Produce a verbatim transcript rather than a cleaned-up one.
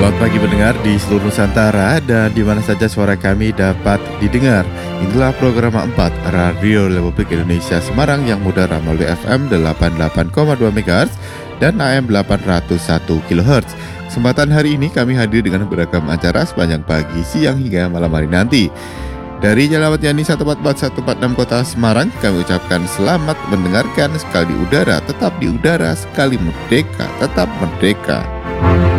Selamat pagi pendengar di seluruh Nusantara dan di mana saja suara kami dapat didengar. Inilah program empat Radio Republik Indonesia Semarang yang mudara melalui F M delapan puluh delapan koma dua megahertz dan A M delapan ratus satu kilohertz. Kesempatan hari ini kami hadir dengan beragam acara sepanjang pagi, siang hingga malam hari nanti. Dari Jalan Ahmad Yani satu empat empat satu empat enam Kota Semarang, kami ucapkan selamat mendengarkan. Sekali di udara, tetap di udara. Sekali merdeka, tetap merdeka.